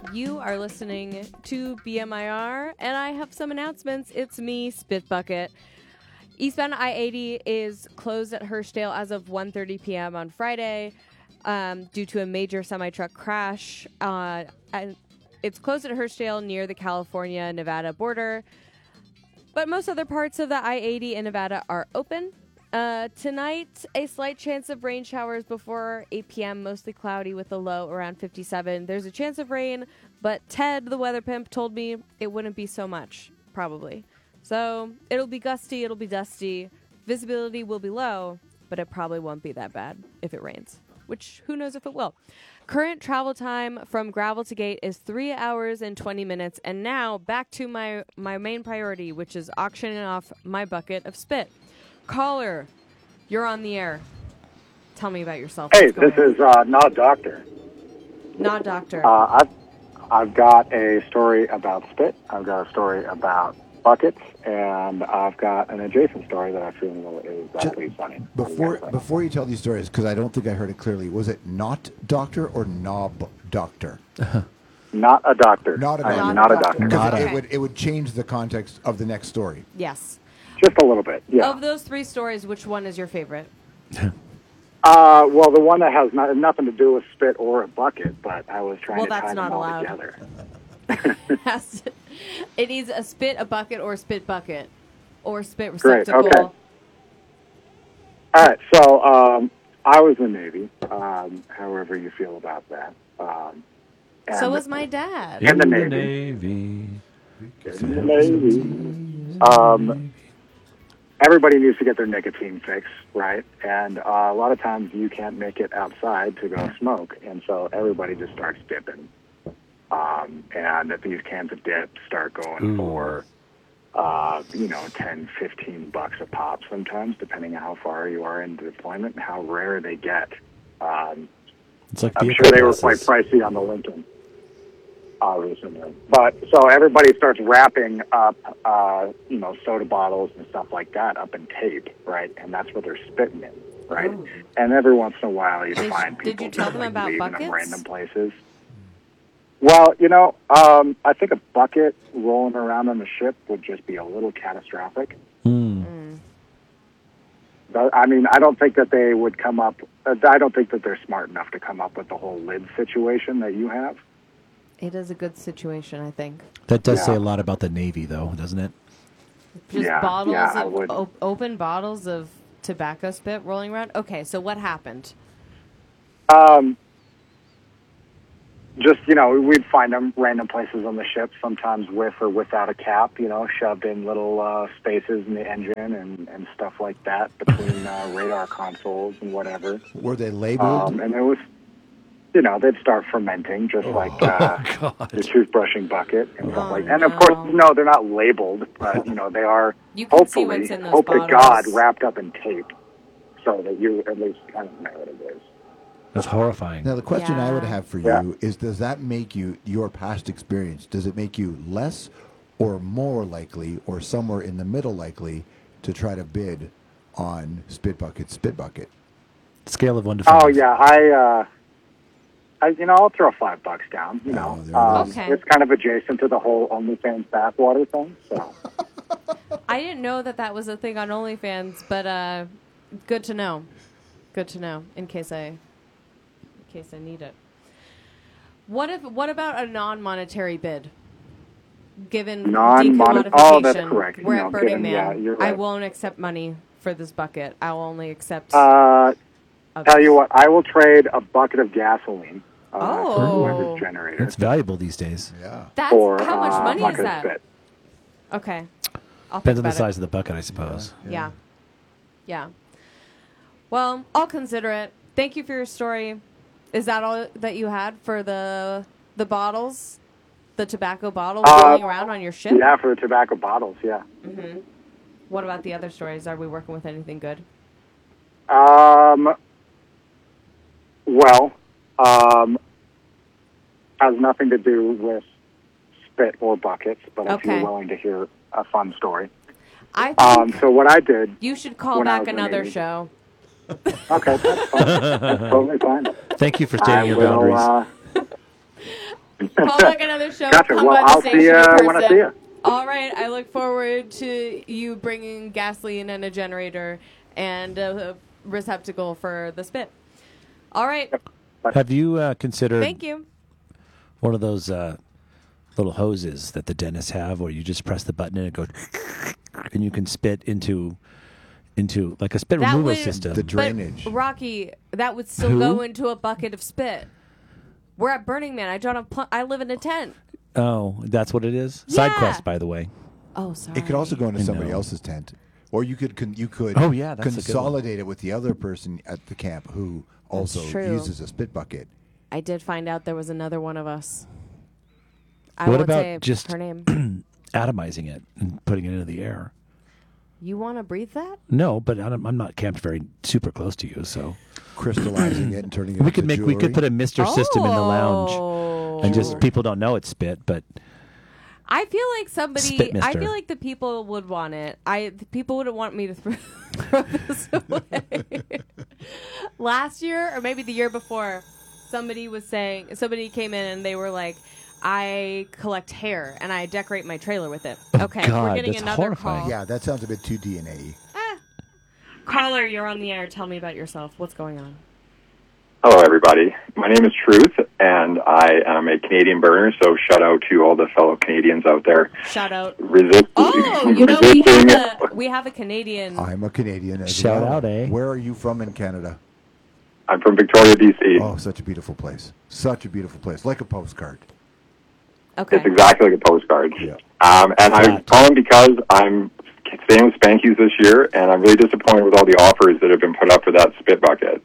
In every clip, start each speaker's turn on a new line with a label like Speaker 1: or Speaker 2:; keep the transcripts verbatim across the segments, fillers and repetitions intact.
Speaker 1: You are listening to B M I R, and I have some announcements. It's me, Spit Bucket. Eastbound I eighty is closed at Hurstdale as of one thirty p.m. on Friday um, due to a major semi-truck crash. Uh, and it's closed at Hurstdale near the California-Nevada border. But most other parts of the I eighty in Nevada are open. Uh, tonight, a slight chance of rain showers before eight p.m., mostly cloudy with a low around fifty-seven. There's a chance of rain, but Ted, the weather pimp, told me it wouldn't be so much, probably. So it'll be gusty, it'll be dusty. Visibility will be low, but it probably won't be that bad if it rains, which who knows if it will. Current travel time from Gravel to Gate is three hours and twenty minutes. And now back to my, my main priority, which is auctioning off my bucket of spit. Caller, you're on the air. Tell me about yourself.
Speaker 2: Hey, this on? is uh, Not Doctor.
Speaker 1: Not Doctor.
Speaker 2: Uh, I've, I've got a story about spit. I've got a story about buckets, and I've got an adjacent story that I feel is exactly funny.
Speaker 3: Before before you tell these stories, because I don't think I heard it clearly, was it Not Doctor or Knob Doctor?
Speaker 2: Not a doctor.
Speaker 3: Not a
Speaker 2: I
Speaker 3: doctor.
Speaker 2: am not a doctor.
Speaker 3: Because
Speaker 1: Okay.
Speaker 3: it would it would change the context of the next story.
Speaker 1: Yes.
Speaker 2: Just a little bit, yeah.
Speaker 1: Of those three stories, which one is your favorite?
Speaker 2: Uh, well, the one that has not, nothing to do with spit or a bucket, but I was trying
Speaker 1: Well,
Speaker 2: to
Speaker 1: that's
Speaker 2: tie
Speaker 1: not
Speaker 2: them all
Speaker 1: allowed.
Speaker 2: together.
Speaker 1: Has to- it needs a spit, a bucket, or a spit bucket. Or spit
Speaker 2: Great,
Speaker 1: receptacle.
Speaker 2: okay. All right, so um, I was in the Navy, um, however you feel about that. Um,
Speaker 1: So
Speaker 2: and-
Speaker 1: was my dad.
Speaker 2: In the
Speaker 4: In
Speaker 2: Navy.
Speaker 4: Navy.
Speaker 2: In the Navy. Um, everybody needs to get their nicotine fix, right? And uh, a lot of times you can't make it outside to go smoke, and so everybody just starts dipping. Um, and these cans of dip start going
Speaker 4: Ooh.
Speaker 2: for, uh, you know, ten, fifteen bucks a pop sometimes, depending on how far you are into deployment and how rare they get. Um,
Speaker 4: It's like
Speaker 2: I'm
Speaker 4: vehicle
Speaker 2: sure they were quite
Speaker 4: passes.
Speaker 2: pricey on the Lincoln, obviously. But so everybody starts wrapping up, uh, you know, soda bottles and stuff like that up in tape, right? And that's what they're spitting in, right?
Speaker 1: Oh.
Speaker 2: And every once in a while, you
Speaker 1: Did-
Speaker 2: find
Speaker 1: did
Speaker 2: people
Speaker 1: you tell
Speaker 2: just
Speaker 1: them
Speaker 2: like
Speaker 1: about
Speaker 2: leaving
Speaker 1: buckets?
Speaker 2: them random places. Well, you know, um, I think a bucket rolling around on the ship would just be a little catastrophic.
Speaker 4: Mm.
Speaker 2: But, I mean, I don't think that they would come up. Uh, I don't think that they're smart enough to come up with the whole lid situation that you have.
Speaker 1: It is a good situation, I think.
Speaker 4: That does say
Speaker 2: Yeah.
Speaker 4: a lot about the Navy, though, doesn't it?
Speaker 1: Just
Speaker 2: Yeah,
Speaker 1: bottles
Speaker 2: yeah, I
Speaker 1: of
Speaker 2: would.
Speaker 1: op- open bottles of tobacco spit rolling around. Okay, so what happened?
Speaker 2: Um, just, you know, we'd find them random places on the ship, sometimes with or without a cap, you know, shoved in little uh, spaces in the engine and, and stuff like that between uh, radar consoles and whatever.
Speaker 3: Were they labeled?
Speaker 2: Um, and it was, you know, they'd start fermenting just like uh,
Speaker 4: God.
Speaker 2: the toothbrushing bucket and stuff
Speaker 1: Oh,
Speaker 2: like that. And, of
Speaker 1: no.
Speaker 2: course, no, they're not labeled, but, you know, they are,
Speaker 1: You can see
Speaker 2: hopefully,
Speaker 1: what's in those
Speaker 2: hope to
Speaker 1: bottles.
Speaker 2: God, wrapped up in tape so that you at least kind of know what it is.
Speaker 4: That's horrifying.
Speaker 3: Now, the question I would
Speaker 1: Yeah.
Speaker 3: have for
Speaker 2: Yeah.
Speaker 3: you is, does that make you, your past experience, does it make you less or more likely or somewhere in the middle likely to try to bid on Spit Bucket, Spit Bucket?
Speaker 4: Scale of one to five.
Speaker 2: Oh, yeah, I... Uh, I, you know, I'll throw five bucks down. You
Speaker 3: Oh,
Speaker 2: know,
Speaker 3: there it
Speaker 2: um,
Speaker 1: is. Okay.
Speaker 2: It's kind of adjacent to the whole OnlyFans bathwater thing. So,
Speaker 1: I didn't know that that was a thing on OnlyFans, but uh, good to know. Good to know in case I, in case I need it. What if? What about a non-monetary bid? Given
Speaker 2: Non-monet-
Speaker 1: decommodification,
Speaker 2: oh, that's correct.
Speaker 1: We're
Speaker 2: No,
Speaker 1: at Burning
Speaker 2: given-
Speaker 1: Man.
Speaker 2: yeah, you're
Speaker 1: I
Speaker 2: right.
Speaker 1: won't accept money for this bucket. I will only accept.
Speaker 2: uh,
Speaker 1: others.
Speaker 2: tell you what, I will trade a bucket of gasoline uh,
Speaker 1: Oh.
Speaker 2: for whoever's generator
Speaker 4: It's valuable these days.
Speaker 3: Yeah.
Speaker 1: That's
Speaker 2: for
Speaker 1: how much
Speaker 2: uh,
Speaker 1: money
Speaker 2: bucket
Speaker 1: is
Speaker 2: of
Speaker 1: that?
Speaker 2: spit.
Speaker 1: Okay, I'll
Speaker 4: Depends
Speaker 1: think
Speaker 4: on the
Speaker 1: about
Speaker 4: size of the bucket, I suppose.
Speaker 1: it. Yeah, yeah. Well, I'll consider it. Thank you for your story. Is that all that you had for the the bottles, the tobacco bottles
Speaker 2: Uh,
Speaker 1: rolling around on your ship?
Speaker 2: Yeah, for the tobacco bottles, yeah.
Speaker 1: Mm-hmm. What about the other stories? Are we working with anything good?
Speaker 2: Um, well, um, has nothing to do with spit or buckets, but if
Speaker 1: Okay.
Speaker 2: you're willing to hear a fun story.
Speaker 1: I think
Speaker 2: Um, so what I did,
Speaker 1: you should call
Speaker 2: when I
Speaker 1: back
Speaker 2: was in the
Speaker 1: another
Speaker 2: Navy-
Speaker 1: show.
Speaker 2: okay, that's fine. That's totally fine.
Speaker 4: Thank you for
Speaker 2: I
Speaker 4: stating your
Speaker 2: will,
Speaker 4: boundaries.
Speaker 2: uh,
Speaker 1: Call back another show.
Speaker 2: Gotcha.
Speaker 1: Come
Speaker 2: Well,
Speaker 1: by the
Speaker 2: I'll see
Speaker 1: station
Speaker 2: you
Speaker 1: in
Speaker 2: when I
Speaker 1: person.
Speaker 2: see you.
Speaker 1: All right. I look forward to you bringing gasoline and a generator and a receptacle for the spit. All right.
Speaker 4: Have you uh, considered
Speaker 1: Thank you.
Speaker 4: one of those uh, little hoses that the dentists have, where you just press the button and it goes, and you can spit into into like a spit
Speaker 1: That
Speaker 4: removal
Speaker 1: would-
Speaker 4: system?
Speaker 3: The drainage.
Speaker 1: But Rocky, that would still
Speaker 4: Who?
Speaker 1: go into a bucket of spit. We're at Burning Man. I don't have. Pl- I live in a tent.
Speaker 4: Oh, that's what it is.
Speaker 1: Yeah.
Speaker 4: Side quest, by the way.
Speaker 1: Oh, sorry.
Speaker 3: It could also go into
Speaker 4: I
Speaker 3: somebody
Speaker 4: know.
Speaker 3: else's tent, or you could con- you could
Speaker 4: Oh, yeah, that's a good one.
Speaker 3: consolidate it with the other person at the camp who also
Speaker 1: true.
Speaker 3: uses a spit bucket.
Speaker 1: I did find out there was another one of us. I
Speaker 4: What
Speaker 1: won't
Speaker 4: about
Speaker 1: say
Speaker 4: just
Speaker 1: her name.
Speaker 4: atomizing it and putting it into the air?
Speaker 1: You want to breathe that?
Speaker 4: No, but I'm I'm not camped very super close to you, so
Speaker 3: Crystallizing it and turning it
Speaker 4: we
Speaker 3: into
Speaker 4: could make we could
Speaker 3: jewelry.
Speaker 4: put a Mister system in the lounge,
Speaker 1: Oh.
Speaker 4: and just people don't know it's spit, but
Speaker 1: I feel like somebody.
Speaker 4: Spit
Speaker 1: I
Speaker 4: mister.
Speaker 1: feel like the people would want it. I the people wouldn't want me to throw, throw this away. Last year, or maybe the year before, somebody was saying somebody came in and they were like, "I collect hair and I decorate my trailer with it." Okay, we're
Speaker 4: God,
Speaker 1: getting
Speaker 4: that's
Speaker 1: another
Speaker 4: horrifying.
Speaker 1: call.
Speaker 3: Yeah, that sounds a bit too D N A.
Speaker 1: Caller, you're on the air. Tell me about yourself. What's going on?
Speaker 5: Hello, everybody. My name is Truth, and I am a Canadian burner, so shout out to all the fellow Canadians out there.
Speaker 1: Shout out.
Speaker 5: Resist,
Speaker 1: Oh, you know we
Speaker 5: resisting.
Speaker 1: have a we have a Canadian.
Speaker 3: I'm a Canadian as
Speaker 4: Shout
Speaker 3: well.
Speaker 4: out, eh?
Speaker 3: Where are you from in Canada?
Speaker 5: I'm from Victoria, B C.
Speaker 3: Oh, such a beautiful place. Such a beautiful place. Like a postcard.
Speaker 1: Okay.
Speaker 5: It's exactly like a postcard.
Speaker 3: Yeah.
Speaker 5: Um, and I'm
Speaker 4: Flat.
Speaker 5: calling because I'm staying with Spanky's this year, and I'm really disappointed with all the offers that have been put up for that spit bucket.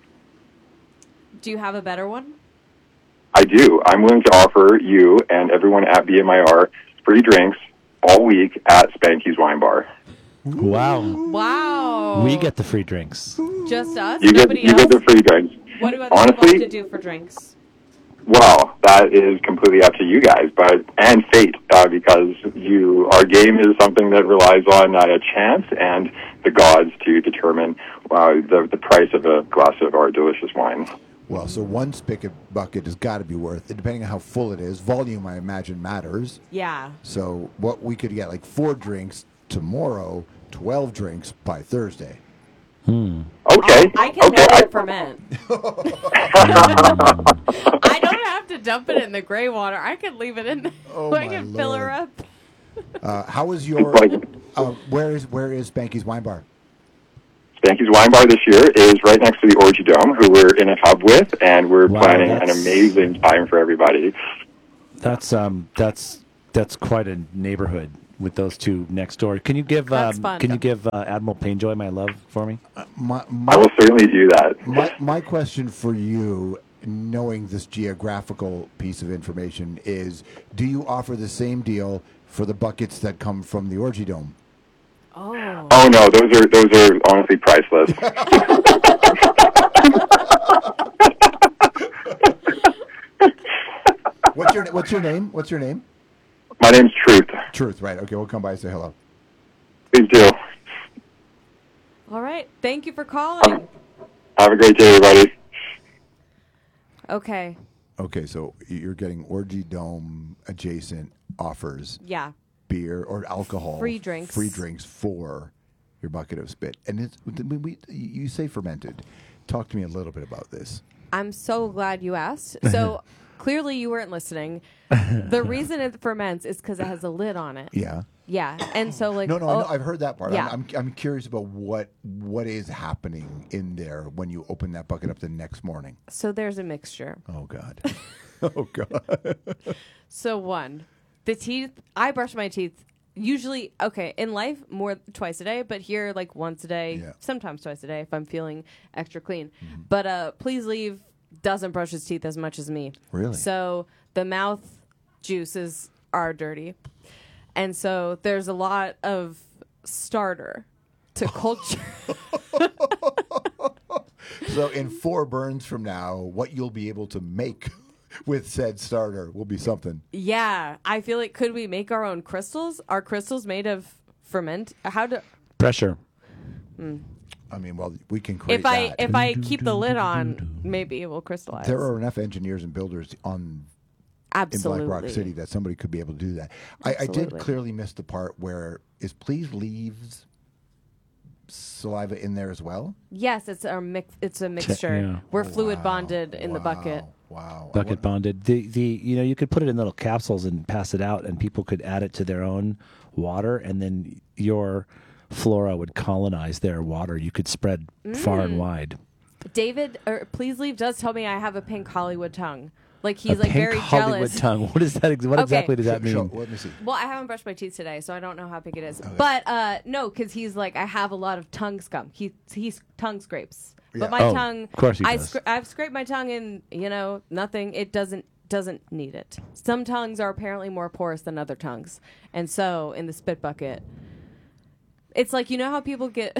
Speaker 1: Do you have a better one?
Speaker 5: I do. I'm willing to offer you and everyone at B M I R free drinks all week at Spanky's Wine Bar.
Speaker 4: wow,
Speaker 1: Wow.
Speaker 4: we get the free drinks.
Speaker 1: Just us?
Speaker 5: You get,
Speaker 1: Nobody
Speaker 5: you
Speaker 1: else?
Speaker 5: get the free drinks.
Speaker 1: What do other people have
Speaker 5: Honestly,
Speaker 1: to do for drinks?
Speaker 5: well, that is completely up to you guys, but and fate, uh, because you our game is something that relies on uh, a chance and the gods to determine uh, the the price of a glass of our delicious wine.
Speaker 3: Well, so one spigot bucket has got to be worth, depending on how full it is. Volume, I imagine, matters.
Speaker 1: Yeah.
Speaker 3: So what we could get, like four drinks tomorrow, twelve drinks by Thursday.
Speaker 5: Okay,
Speaker 1: I can
Speaker 5: okay.
Speaker 1: let
Speaker 5: I,
Speaker 1: it ferment. I don't have to dump it in the gray water. I can leave it in there.
Speaker 3: Oh,
Speaker 1: I
Speaker 3: my
Speaker 1: can fill her
Speaker 3: Lord.
Speaker 1: up.
Speaker 3: Uh, how is your?
Speaker 5: Like-
Speaker 3: Uh, where is where is Spanky's Wine Bar?
Speaker 5: Spanky's Wine Bar this year is right next to the Orgy Dome, who we're in a hub with, and we're
Speaker 4: Wow,
Speaker 5: planning an
Speaker 4: that's-
Speaker 5: amazing time for everybody.
Speaker 4: That's um that's that's quite a neighborhood with those two next door. Can you give
Speaker 1: That's
Speaker 4: um,
Speaker 1: fun.
Speaker 4: can you give uh, Admiral Painjoy my love for me?
Speaker 3: My
Speaker 5: I
Speaker 3: my,
Speaker 5: will certainly do that.
Speaker 3: my my question for you, knowing this geographical piece of information, is: do you offer the same deal for the buckets that come from the Orgy Dome?
Speaker 1: Oh.
Speaker 5: Oh no, those are those are honestly priceless.
Speaker 3: What's your What's your name? What's your name?
Speaker 5: My name's Truth.
Speaker 3: Truth, right? Okay, we'll come by and say hello.
Speaker 5: Please do.
Speaker 1: All right. Thank you for calling.
Speaker 5: Have a great day, everybody.
Speaker 1: Okay.
Speaker 3: Okay, so you're getting Orgy Dome adjacent offers,
Speaker 1: Yeah.
Speaker 3: beer or alcohol,
Speaker 1: Free drinks.
Speaker 3: free drinks for your bucket of spit. And it's we, we, you say fermented. Talk to me a little bit about this.
Speaker 1: I'm so glad you asked. So clearly you weren't listening. The reason it ferments is because it has a lid on it.
Speaker 3: Yeah.
Speaker 1: Yeah. And so like
Speaker 3: No, no,
Speaker 1: oh,
Speaker 3: I know, I've heard that part.
Speaker 1: yeah.
Speaker 3: I'm, I'm I'm curious about what what is happening in there when you open that bucket up the next morning.
Speaker 1: so there's a mixture.
Speaker 3: Oh God. Oh God.
Speaker 1: So one, the teeth. I brush my teeth usually. Okay, in life more twice a day, but here like once a day,
Speaker 3: Yeah.
Speaker 1: sometimes twice a day if I'm feeling extra clean.
Speaker 3: Mm-hmm.
Speaker 1: But uh, please leave doesn't brush his teeth as much as me.
Speaker 3: Really?
Speaker 1: So the mouth juices are dirty, and so there's a lot of starter to culture.
Speaker 3: So in four burns from now, what you'll be able to make with said starter will be something.
Speaker 1: Yeah, I feel like could we make our own crystals? Are crystals made of ferment? How do?
Speaker 4: Pressure.
Speaker 3: I mean, well, we can create
Speaker 1: If I
Speaker 3: that.
Speaker 1: if I keep the lid on, maybe it will crystallize.
Speaker 3: There are enough engineers and builders on
Speaker 1: Absolutely.
Speaker 3: in Black Rock City that somebody could be able to do that. I, I did
Speaker 1: Absolutely.
Speaker 3: clearly miss the part where is please leaves saliva in there as well?
Speaker 1: Yes, it's a mix. It's a mixture.
Speaker 4: yeah.
Speaker 1: We're
Speaker 3: Oh,
Speaker 1: fluid
Speaker 3: wow.
Speaker 1: bonded in the bucket.
Speaker 3: Wow. Wow. I
Speaker 4: Bucket
Speaker 3: wonder-
Speaker 4: bonded. The the you know you could put it in little capsules and pass it out, and people could add it to their own water, and then your flora would colonize their water. You could spread far
Speaker 1: Mm.
Speaker 4: and wide.
Speaker 1: David, or please leave, does tell me I have a pink Hollywood tongue. Like he's
Speaker 4: A
Speaker 1: like
Speaker 4: pink
Speaker 1: very
Speaker 4: Hollywood
Speaker 1: jealous.
Speaker 4: tongue. What is that? ex- What
Speaker 1: Okay.
Speaker 4: exactly does that
Speaker 3: Show-
Speaker 4: mean?
Speaker 3: show- let me see.
Speaker 1: Well, I haven't brushed my teeth today, so I don't know how big it is. But uh, no, because he's like, I have a lot of tongue scum. He he's tongue scrapes.
Speaker 3: Yeah.
Speaker 1: But my
Speaker 4: Oh,
Speaker 1: tongue,
Speaker 4: of course he
Speaker 1: I
Speaker 4: does.
Speaker 1: scra- I've scraped my tongue and you know nothing. It doesn't doesn't need it. Some tongues are apparently more porous than other tongues, and so in the spit bucket, it's like you know how people get.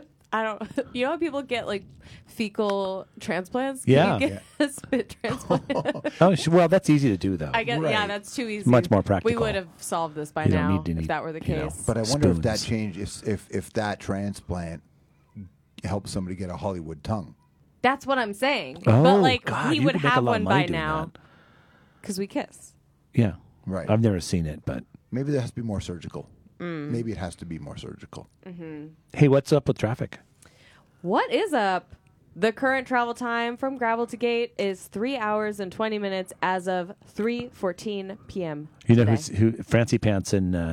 Speaker 1: I don't. You know how people get like fecal transplants? Can
Speaker 4: Yeah.
Speaker 1: you get a spit transplant?
Speaker 4: Oh, sh- well, that's easy to do though.
Speaker 1: I guess yeah,
Speaker 3: Right.
Speaker 1: that's too easy.
Speaker 4: Much more
Speaker 1: We
Speaker 4: practical.
Speaker 1: would have solved this by
Speaker 4: You don't
Speaker 1: now
Speaker 4: need to
Speaker 1: if
Speaker 4: need,
Speaker 1: that were the
Speaker 4: you know,
Speaker 1: case.
Speaker 3: But I wonder if that
Speaker 4: Spoons.
Speaker 3: changed if if if that transplant helps somebody get a Hollywood tongue.
Speaker 1: That's what I'm saying.
Speaker 4: Oh,
Speaker 1: but like
Speaker 4: God,
Speaker 1: he
Speaker 4: you
Speaker 1: would
Speaker 4: could make a
Speaker 1: have
Speaker 4: lot of
Speaker 1: one
Speaker 4: money
Speaker 1: by
Speaker 4: doing
Speaker 1: now
Speaker 4: that.
Speaker 1: because we kiss.
Speaker 4: Yeah,
Speaker 3: Right.
Speaker 4: I've never seen it, but
Speaker 3: Maybe there has to be more surgical.
Speaker 1: Mm.
Speaker 3: Maybe it has to be more surgical.
Speaker 4: hey, what's up with traffic?
Speaker 1: What is up? The current travel time from Gravel to Gate is three hours and twenty minutes as of three fourteen p.m.
Speaker 4: You know
Speaker 1: today.
Speaker 4: who's, who? Fancy Pants and uh,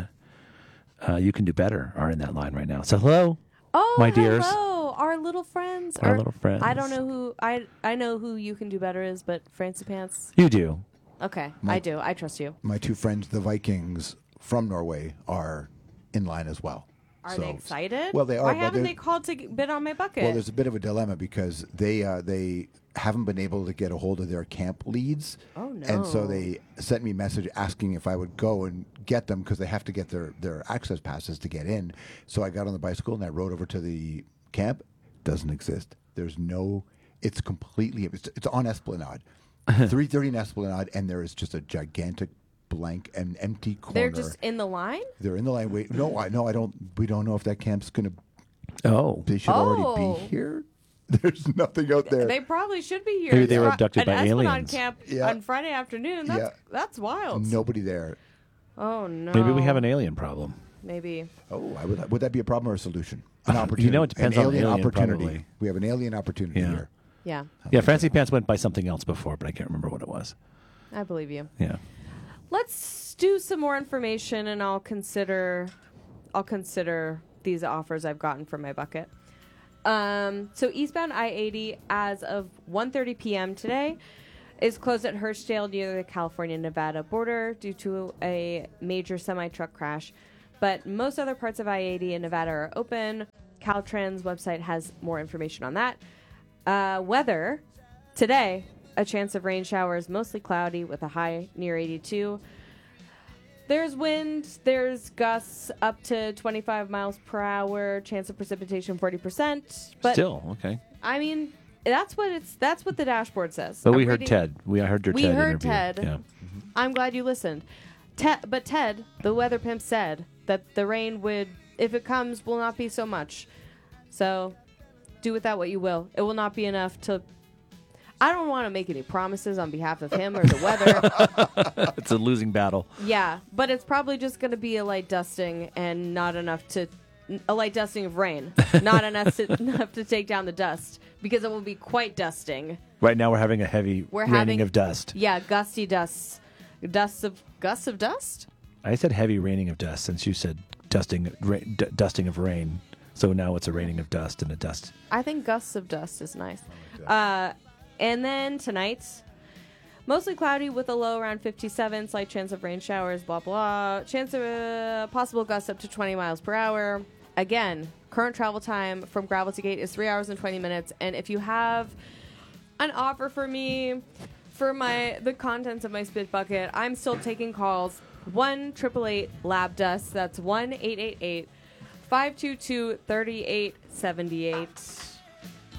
Speaker 4: uh, You Can Do Better are in that line right now. So hello,
Speaker 1: Oh,
Speaker 4: my dears.
Speaker 1: hello, our little friends.
Speaker 4: Our
Speaker 1: Or-
Speaker 4: little friends.
Speaker 1: I don't know who I I know who You Can Do Better is, but Fancy Pants.
Speaker 4: you do.
Speaker 1: Okay,
Speaker 3: My-
Speaker 1: I do. I trust you.
Speaker 3: My two friends, the Vikings from Norway, are in line as well.
Speaker 1: Are
Speaker 3: So-
Speaker 1: they excited?
Speaker 3: Well, they are.
Speaker 1: Why
Speaker 3: but
Speaker 1: haven't
Speaker 3: they're-
Speaker 1: they called to g- bid on my bucket?
Speaker 3: Well, there's a bit of a dilemma because they uh, they haven't been able to get a hold of their camp leads.
Speaker 1: Oh, no.
Speaker 3: And so they sent me a message asking if I would go and get them because they have to get their, their access passes to get in. So I got on the bicycle and I rode over to the camp. Doesn't exist. There's no. It's completely. It's, it's on Esplanade, three thirty in Esplanade, and there is just a gigantic blank and empty corner.
Speaker 1: They're just in the line.
Speaker 3: They're in the line. Wait, no, I no, I don't. We don't know if that camp's gonna.
Speaker 4: Oh,
Speaker 3: They should
Speaker 1: Oh.
Speaker 3: already be here. There's nothing out there.
Speaker 1: They probably should be here.
Speaker 4: Maybe they were
Speaker 1: It's
Speaker 4: abducted
Speaker 1: an
Speaker 4: by
Speaker 1: Esplanade
Speaker 4: aliens.
Speaker 1: camp
Speaker 3: Yeah.
Speaker 1: on Friday afternoon. That's
Speaker 3: Yeah.
Speaker 1: that's wild.
Speaker 3: Nobody there.
Speaker 1: Oh no.
Speaker 4: maybe we have an alien problem.
Speaker 1: Maybe.
Speaker 3: Oh, I would, would that be a problem or a solution? An
Speaker 4: Uh,
Speaker 3: opportunity.
Speaker 4: you know, it depends
Speaker 3: an
Speaker 4: on the
Speaker 3: alien
Speaker 4: alien,
Speaker 3: opportunity.
Speaker 4: probably.
Speaker 3: We have an alien opportunity
Speaker 4: Yeah.
Speaker 3: here.
Speaker 1: Yeah,
Speaker 4: Yeah, Fancy Pants went by something else before, but I can't remember what it was.
Speaker 1: I believe you.
Speaker 4: Yeah.
Speaker 1: Let's do some more information, and I'll consider. I'll consider these offers I've gotten from my bucket. Um, so eastbound I eighty, as of one thirty p.m. today, is closed at Hirschdale near the California-Nevada border due to a major semi-truck crash. But most other parts of I eighty in Nevada are open. Caltrans website has more information on that. Uh, weather today, a chance of rain showers, mostly cloudy with a high near eighty-two. There's wind, there's gusts up to twenty-five miles per hour, chance of precipitation forty percent. But
Speaker 4: Still okay.
Speaker 1: I mean, that's what it's that's what the dashboard says.
Speaker 4: But
Speaker 1: I'm
Speaker 4: we heard
Speaker 1: reading-
Speaker 4: Ted. We I heard your
Speaker 1: We
Speaker 4: Ted
Speaker 1: heard
Speaker 4: interview.
Speaker 1: Ted.
Speaker 4: Yeah.
Speaker 1: I'm glad you listened. Ted, but Ted, the weather pimp, said that the rain would, if it comes, will not be so much. So, do with that what you will. It will not be enough to. I don't want to make any promises on behalf of him or the weather.
Speaker 4: It's a losing battle.
Speaker 1: Yeah, but it's probably just going to be a light dusting and not enough to. A light dusting of rain, not enough to, enough to take down the dust because it will be quite dusting.
Speaker 4: Right now we're having a heavy
Speaker 1: We're
Speaker 4: raining
Speaker 1: having-
Speaker 4: of dust.
Speaker 1: Yeah, gusty dusts, dusts of gusts of dust.
Speaker 4: I said heavy raining of dust since you said dusting ra- d- dusting of rain. So now it's a raining of dust and a dust.
Speaker 1: I think gusts of dust is nice. Uh, and then tonight, mostly cloudy with a low around fifty-seven, slight chance of rain showers, blah, blah. Chance of uh, possible gusts up to twenty miles per hour. Again, current travel time from Gravel to Gate is three hours and twenty minutes. And if you have an offer for me for my the contents of my spit bucket, I'm still taking calls. one eight eight eight lab dust. That's one eight eight eight five two two three eight seven eight.